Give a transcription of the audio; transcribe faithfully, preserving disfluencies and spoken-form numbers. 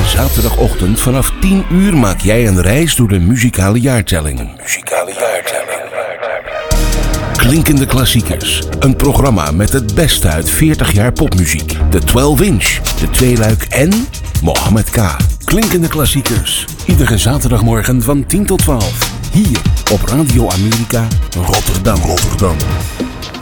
Zaterdagochtend vanaf tien uur maak jij een reis door de muzikale jaartelling. Muzikale jaartelling. Klinkende klassiekers. Een programma met het beste uit veertig jaar popmuziek. De twaalf inch, de tweeluik en Mohammed K. Klinkende klassiekers. Iedere zaterdagmorgen van tien tot twaalf. Hier op Radio Amerika Rotterdam. Rotterdam.